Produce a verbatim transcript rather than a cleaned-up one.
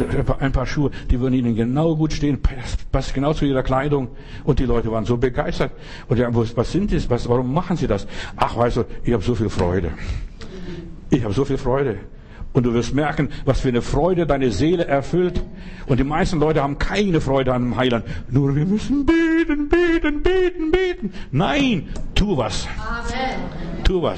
ein paar Schuhe, die würden ihnen genau gut stehen, passt genau zu ihrer Kleidung. Und die Leute waren so begeistert. Und ja, was sind das? Was, warum machen sie das? Ach, weißt du, ich habe so viel Freude. Ich habe so viel Freude. Und du wirst merken, was für eine Freude deine Seele erfüllt. Und die meisten Leute haben keine Freude an dem Heiland. Nur wir müssen beten, beten, beten, beten. Nein, tu was. Amen. Tu was.